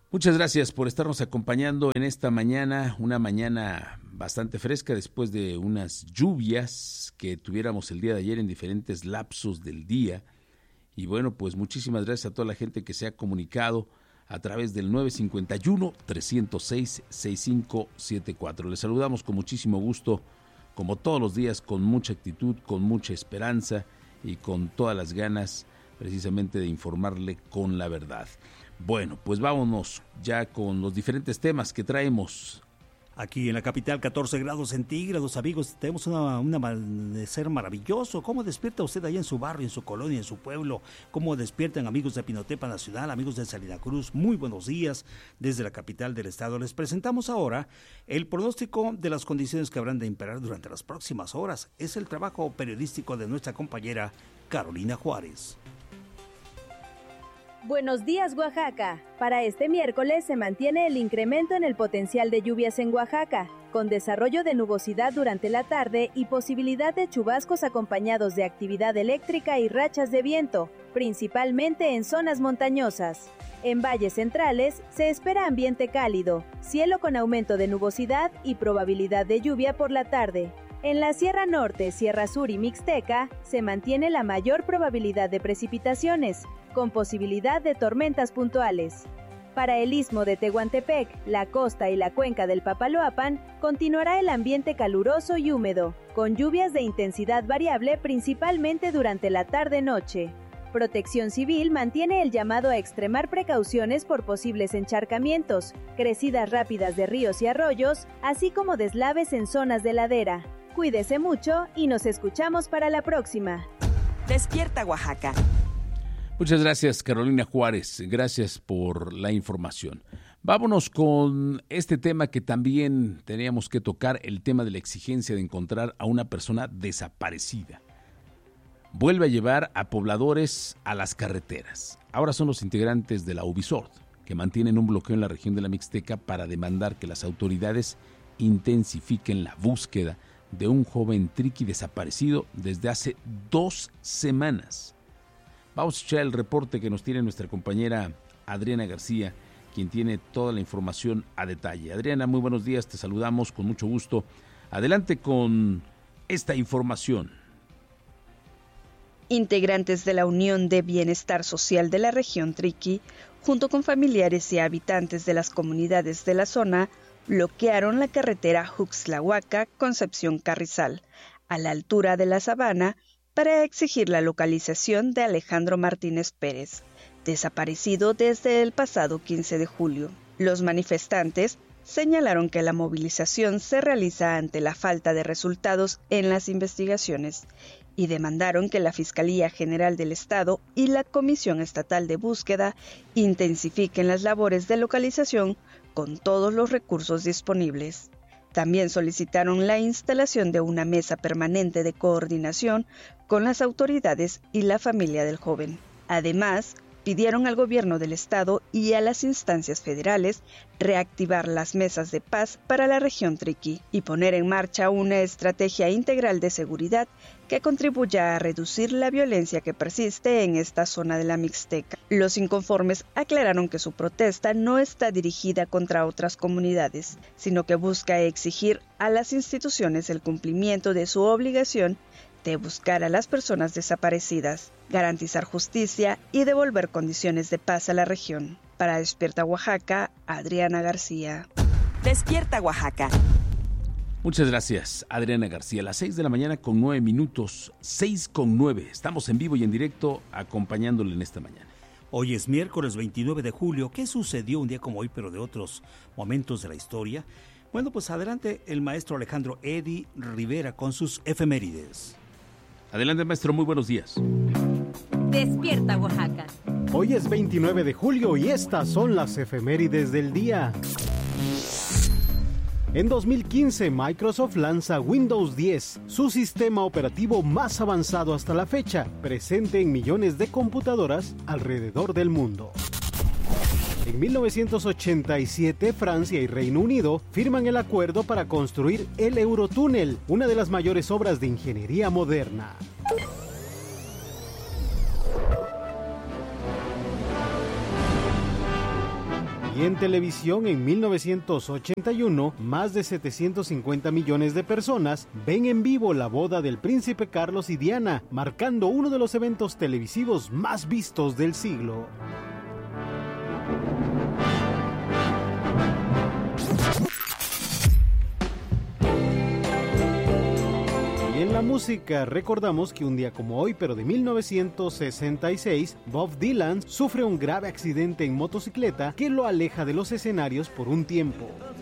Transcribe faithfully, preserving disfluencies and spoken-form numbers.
Muchas gracias por estarnos acompañando en esta mañana, una mañana bastante fresca después de unas lluvias que tuviéramos el día de ayer en diferentes lapsos del día. Y bueno, pues muchísimas gracias a toda la gente que se ha comunicado a través del nueve cinco uno, tres cero seis, seis cinco siete cuatro. Les saludamos con muchísimo gusto, como todos los días, con mucha actitud, con mucha esperanza y con todas las ganas precisamente de informarle con la verdad. Bueno, pues vámonos ya con los diferentes temas que traemos. Aquí en la capital, catorce grados centígrados, amigos, tenemos una, un amanecer maravilloso. ¿Cómo despierta usted allá en su barrio, en su colonia, en su pueblo? ¿Cómo despiertan amigos de Pinotepa Nacional, amigos de Salina Cruz? Muy buenos días desde la capital del estado. Les presentamos ahora el pronóstico de las condiciones que habrán de imperar durante las próximas horas. Es el trabajo periodístico de nuestra compañera Carolina Juárez. Buenos días, Oaxaca. Para este miércoles se mantiene el incremento en el potencial de lluvias en Oaxaca, con desarrollo de nubosidad durante la tarde y posibilidad de chubascos acompañados de actividad eléctrica y rachas de viento, principalmente en zonas montañosas. En valles centrales se espera ambiente cálido, cielo con aumento de nubosidad y probabilidad de lluvia por la tarde. En la Sierra Norte, Sierra Sur y Mixteca se mantiene la mayor probabilidad de precipitaciones, con posibilidad de tormentas puntuales. Para el istmo de Tehuantepec, la costa y la cuenca del Papaloapan, continuará el ambiente caluroso y húmedo, con lluvias de intensidad variable principalmente durante la tarde-noche. Protección Civil mantiene el llamado a extremar precauciones por posibles encharcamientos, crecidas rápidas de ríos y arroyos, así como deslaves en zonas de ladera. Cuídese mucho y nos escuchamos para la próxima. Despierta Oaxaca. Muchas gracias, Carolina Juárez. Gracias por la información. Vámonos con este tema que también teníamos que tocar, el tema de la exigencia de encontrar a una persona desaparecida. Vuelve a llevar a pobladores a las carreteras. Ahora son los integrantes de la Ubisoft, que mantienen un bloqueo en la región de la Mixteca para demandar que las autoridades intensifiquen la búsqueda de un joven triqui desaparecido desde hace dos semanas. Vamos a escuchar el reporte que nos tiene nuestra compañera Adriana García, quien tiene toda la información a detalle. Adriana, muy buenos días, te saludamos con mucho gusto. Adelante con esta información. Integrantes de la Unión de Bienestar Social de la región Triqui, junto con familiares y habitantes de las comunidades de la zona, bloquearon la carretera Juxtlahuaca-Concepción-Carrizal, a la altura de la Sabana, para exigir la localización de Alejandro Martínez Pérez, desaparecido desde el pasado quince de julio. Los manifestantes señalaron que la movilización se realiza ante la falta de resultados en las investigaciones y demandaron que la Fiscalía General del Estado y la Comisión Estatal de Búsqueda intensifiquen las labores de localización con todos los recursos disponibles. También solicitaron la instalación de una mesa permanente de coordinación con las autoridades y la familia del joven. Además, pidieron al gobierno del estado y a las instancias federales reactivar las mesas de paz para la región Triqui y poner en marcha una estrategia integral de seguridad que contribuya a reducir la violencia que persiste en esta zona de la Mixteca. Los inconformes aclararon que su protesta no está dirigida contra otras comunidades, sino que busca exigir a las instituciones el cumplimiento de su obligación de buscar a las personas desaparecidas, garantizar justicia y devolver condiciones de paz a la región. Para Despierta Oaxaca, Adriana García. Despierta Oaxaca. Muchas gracias, Adriana García. A las seis de la mañana con nueve minutos, seis con nueve. Estamos en vivo y en directo acompañándole en esta mañana. Hoy es miércoles veintinueve de julio. ¿Qué sucedió un día como hoy, pero de otros momentos de la historia? Bueno, pues adelante el maestro Alejandro Edi Rivera con sus efemérides. Adelante, maestro, muy buenos días. Despierta Oaxaca. Hoy es veintinueve de julio y estas son las efemérides del día. En dos mil quince, Microsoft lanza Windows diez, su sistema operativo más avanzado hasta la fecha, presente en millones de computadoras alrededor del mundo. En mil novecientos ochenta y siete, Francia y Reino Unido firman el acuerdo para construir el Eurotúnel, una de las mayores obras de ingeniería moderna. Y Y en televisión, en mil novecientos ochenta y uno, más de setecientos cincuenta millones de personas ven en vivo la boda del príncipe Carlos y Diana, marcando uno de los eventos televisivos más vistos del siglo. En la música, recordamos que un día como hoy, pero de mil novecientos sesenta y seis, Bob Dylan sufre un grave accidente en motocicleta que lo aleja de los escenarios por un tiempo.